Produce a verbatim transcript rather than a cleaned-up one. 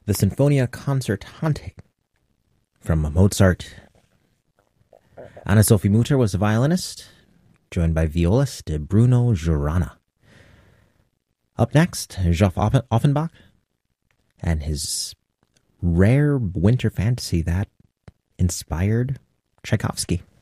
the Sinfonia Concertante from Mozart. Anna Sophie Mutter was the violinist, joined by violist Bruno Giurana. Up next, Geoff Offenbach and his rare winter fantasy that inspired Tchaikovsky.